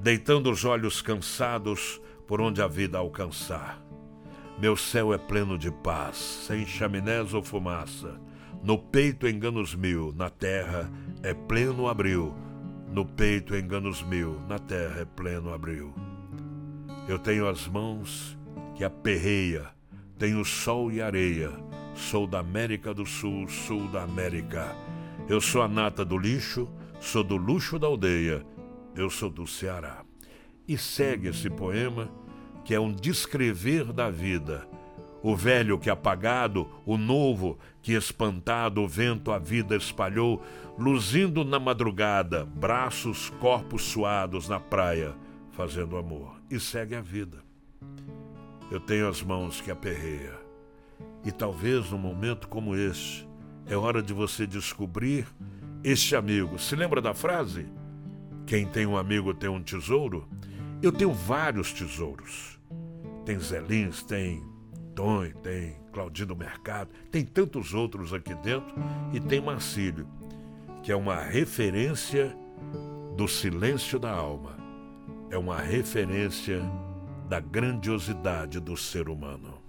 deitando os olhos cansados por onde a vida alcançar. Meu céu é pleno de paz, sem chaminés ou fumaça. No peito enganos mil, na terra é pleno abril. No peito enganos mil, na terra é pleno abril. Eu tenho as mãos que aperreia, tenho sol e areia. Sou da América do Sul, sul da América. Eu sou a nata do lixo, sou do luxo da aldeia. Eu sou do Ceará. E segue esse poema, que é um descrever da vida. O velho que apagado, o novo que espantado o vento a vida espalhou, luzindo na madrugada, braços, corpos suados na praia, fazendo amor. E segue a vida. Eu tenho as mãos que aperreia. E talvez num momento como esse, é hora de você descobrir este amigo. Se lembra da frase? Quem tem um amigo tem um tesouro? Eu tenho vários tesouros. Tem Zé Lins, tem Tonho, tem Claudinho do Mercado, tem tantos outros aqui dentro, e tem Marcílio, que é uma referência do silêncio da alma, é uma referência da grandiosidade do ser humano.